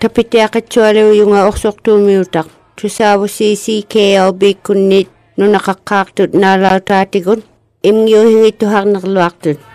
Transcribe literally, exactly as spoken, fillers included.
Tapiti akatsualaw yung oksok tumiutak. Tusawa si C K L B kunit no nakakaktut na law tatigon. Imngiyo hingi tuhak nakluaktut.